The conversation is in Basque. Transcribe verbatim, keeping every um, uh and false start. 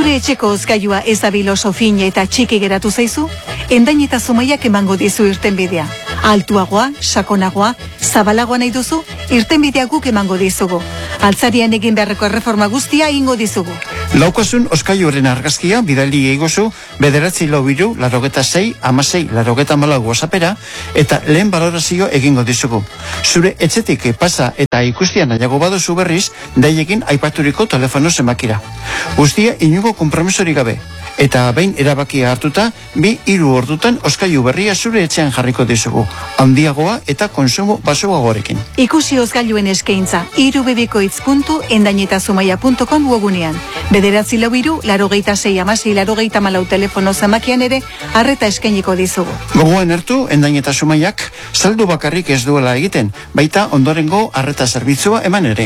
Zure etxeko hozgailua ez dabil oso fin eta txiki geratu zaizu? Endain eta Zumaiak emango dizu irtenbidea. Altuagoa, sakonagoa, zabalagoa nahi duzu? Irtenbidea guk emango dizugu. Altzarian egin beharreko erreforma guztia ingo dizugu. Laukasun hozgailuaren argazkia bidali egozu bederatzi lau hiru larogeta sei amasei larogeta malau WhatsAppera eta lehen balorazio egingo dizugu. Zure etxetik pasa eta ikustian nahiago baduzu berriz daiekin aipaturiko telefono zenbakira. Guztia inungo konpromisorik gabe. Eta behin erabakia hartuta, bi hiru ordutan hozgailu berria zure etxean jarriko dizugu. Handiagoa eta konsumo baxuagoarekin. Ikusi hozgailuen eskaintza irubebikoitz puntu endainetazumaia puntu com webunean. Bederatzi lau hiru larogeita sei amasei larogeita malau telefono zenbakian ere arreta eskainiko dizugu. Gogoan hartu Endain eta Zumaiak saldu bakarrik ez duela egiten, baita ondorengo arreta zerbitzua eman ere.